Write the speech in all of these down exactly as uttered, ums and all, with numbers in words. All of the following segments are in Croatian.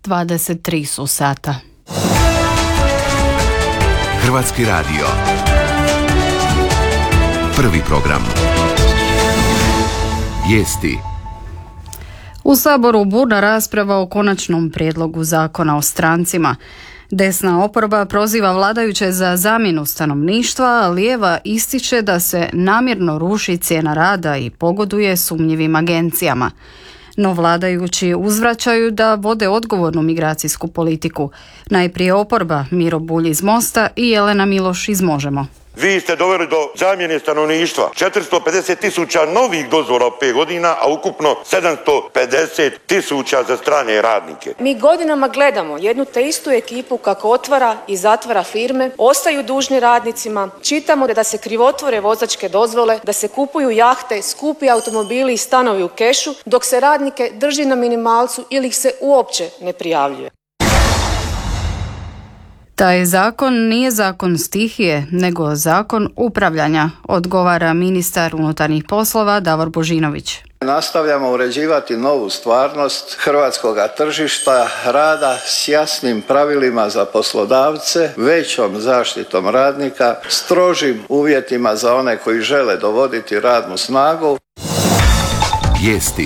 dvadeset tri su sata. Hrvatski radio. Prvi program. Vijesti. U Saboru burna rasprava o konačnom prijedlogu zakona o strancima. Desna oporba proziva vladajuće za zamjenu stanovništva, a lijeva ističe da se namjerno ruši cijena rada i pogoduje sumnjivim agencijama. No vladajući uzvraćaju da vode odgovornu migracijsku politiku. Najprije oporba, Miro Bulj iz Mosta i Jelena Miloš iz Možemo. Vi ste doveli do zamjene stanovništva četiristo pedeset tisuća novih dozvola u pet godina, a ukupno sedamsto pedeset tisuća za strane radnike. Mi godinama gledamo jednu te istu ekipu kako otvara i zatvara firme, ostaju dužni radnicima, čitamo da se krivotvore vozačke dozvole, da se kupuju jahte, skupi automobili i stanovi u kešu, dok se radnike drži na minimalcu ili ih se uopće ne prijavljuje. Taj zakon nije zakon stihije, nego zakon upravljanja, odgovara ministar unutarnjih poslova Davor Božinović. Nastavljamo uređivati novu stvarnost hrvatskog tržišta rada s jasnim pravilima za poslodavce, većom zaštitom radnika, strožim uvjetima za one koji žele dovoditi radnu snagu. Vijesti.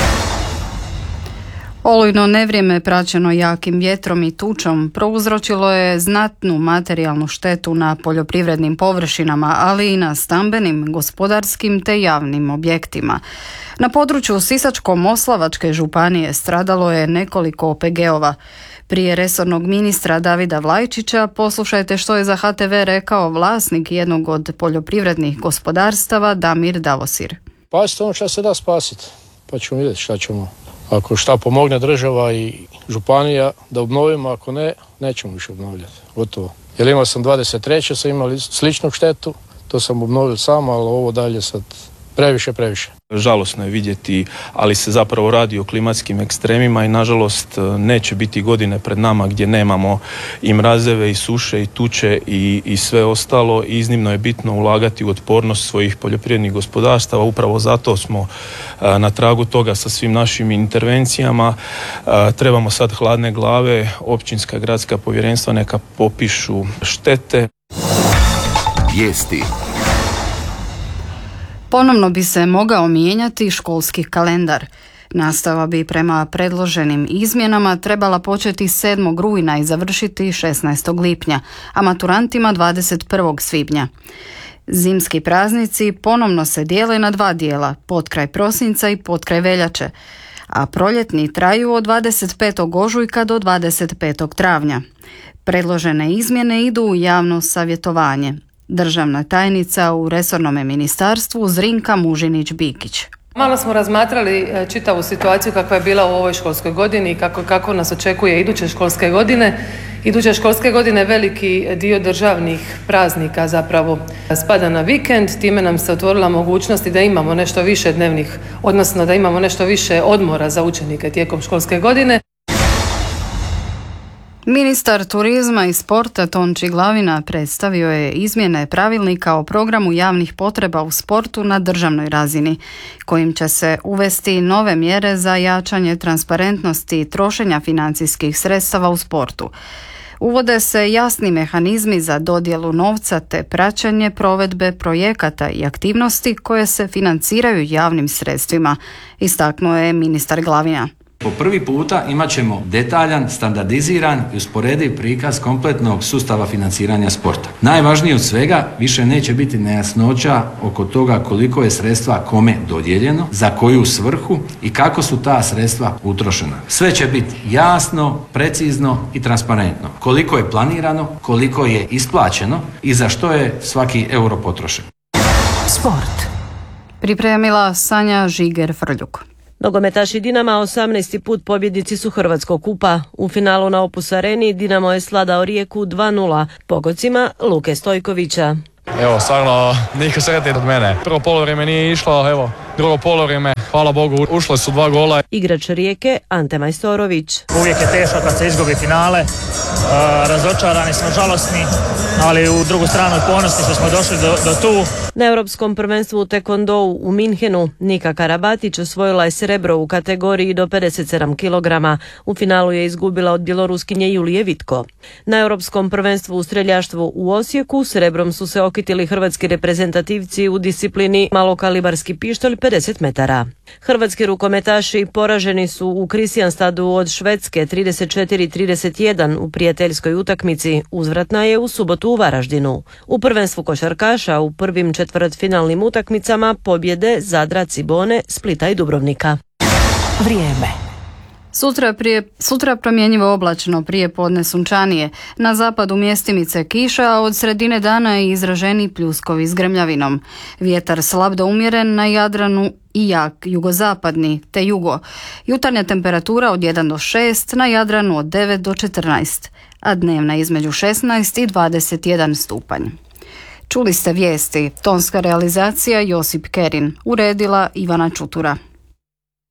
Olujno nevrijeme praćeno jakim vjetrom i tučom prouzročilo je znatnu materijalnu štetu na poljoprivrednim površinama, ali i na stambenim, gospodarskim te javnim objektima. Na području Sisačko-moslavačke županije stradalo je nekoliko O P G-ova. Prije resornog ministra Davida Vlajčića poslušajte što je za H T V rekao vlasnik jednog od poljoprivrednih gospodarstava Damir Davosir. Spasiti ono što se da spasiti, pa ćemo vidjeti šta ćemo. Ako šta pomogne država i županija da obnovimo, ako ne, nećemo više obnovljati. Gotovo. Jer imao sam dvadeset treće sam imao sličnu štetu, to sam obnovio sam, ali ovo dalje sad previše, previše. Žalosno je vidjeti, ali se zapravo radi o klimatskim ekstremima i nažalost neće biti godine pred nama gdje nemamo i mrazeve i suše i tuče i, i sve ostalo. Iznimno je bitno ulagati u otpornost svojih poljoprivrednih gospodarstava. Upravo zato smo a, na tragu toga sa svim našim intervencijama. A, trebamo sad hladne glave, općinska, gradska povjerenstva neka popišu štete. Vijesti. Ponovno bi se mogao mijenjati školski kalendar. Nastava bi prema predloženim izmjenama trebala početi sedmog rujna i završiti šesnaestog lipnja, a maturantima dvadeset prvog svibnja. Zimski praznici ponovno se dijele na dva dijela, potkraj prosinca i potkraj veljače, a proljetni traju od dvadeset petog ožujka do dvadeset petog travnja. Predložene izmjene idu u javno savjetovanje. Državna tajnica u resornom ministarstvu Zrinka Mužinić-Bikić. Malo smo razmatrali čitavu situaciju kakva je bila u ovoj školskoj godini i kako, kako nas očekuje iduće školske godine. Iduće školske godine veliki dio državnih praznika zapravo spada na vikend, time nam se otvorila mogućnost i da imamo nešto više dnevnih, odnosno da imamo nešto više odmora za učenike tijekom školske godine. Ministar turizma i sporta Tonči Glavina predstavio je izmjene pravilnika o programu javnih potreba u sportu na državnoj razini, kojim će se uvesti nove mjere za jačanje transparentnosti i trošenja financijskih sredstava u sportu. Uvode se jasni mehanizmi za dodjelu novca te praćenje provedbe projekata i aktivnosti koje se financiraju javnim sredstvima, istaknuo je ministar Glavina. Po prvi puta imat ćemo detaljan, standardiziran i usporediv prikaz kompletnog sustava financiranja sporta. Najvažnije od svega, više neće biti nejasnoća oko toga koliko je sredstva kome dodijeljeno, za koju svrhu i kako su ta sredstva utrošena. Sve će biti jasno, precizno i transparentno. Koliko je planirano, koliko je isplaćeno i za što je svaki euro potrošen. Sport. Pripremila Sanja Žiger-Frljuk. Nogometaši Dinama osamnaesti put pobjednici su Hrvatskog kupa. U finalu na Opus Areni Dinamo je svladao Rijeku dva nula pogodcima Luke Stojkovića. Evo, stvarno niko sretniji od mene. Prvo polovrijeme nije išlo, evo, drugo polovrijeme, hvala Bogu, ušle su dva gola. Igrač Rijeke Ante Majstorović. Uvijek je teško kad se izgubi finale, uh, razočarani smo, žalosni, ali u drugu stranu ponosni što smo došli do, do tu. Na Europskom prvenstvu u tekvondou u Minhenu Nika Karabatić osvojila je srebro u kategoriji do pedeset sedam kilograma. U finalu je izgubila od bjeloruskinje Julije Vitko. Na Europskom prvenstvu u streljaštvu u Osijeku srebrom su se okitili hrvatski reprezentativci u disciplini malokalibarski pištolj pedeset metara. Hrvatski rukometaši poraženi su u Kristianstadu od Švedske trideset četiri trideset jedan u prijateljskoj utakmici. Uzvratna je u subotu u Varaždinu. U prvenstvu košarkaša u prvim četvrtfinalnim utakmicama pobjede Zadra, Cibone, Splita i Dubrovnika. Vrijeme. Sutra, prije, sutra promjenjivo oblačno, prije podne sunčanije. Na zapadu mjestimice kiša, a od sredine dana je izraženi pljuskovi s grmljavinom. Vjetar slab do umjeren na Jadranu i jak jugozapadni te jugo. Jutarnja temperatura od jedan do šest, na Jadranu od devet do četrnaest, a dnevna između šesnaest i dvadeset jedan stupanj. Čuli ste vijesti, tonska realizacija Josip Kerin, uredila Ivana Čutura.